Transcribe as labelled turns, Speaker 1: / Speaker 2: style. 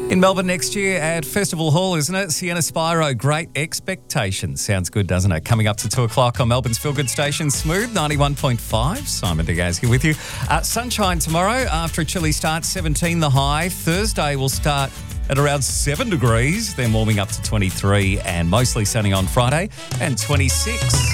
Speaker 1: In Melbourne next year at Festival Hall, isn't it? Sienna Spyro, Great Expectations. Sounds good, doesn't it? Coming up to 2 o'clock on Melbourne's Feel Good station, Smooth 91.5. Simon DeGaz here with you. Sunshine tomorrow after a chilly start, 17 the high. Thursday will start at around 7 degrees, then warming up to 23 and mostly sunny on Friday and 26.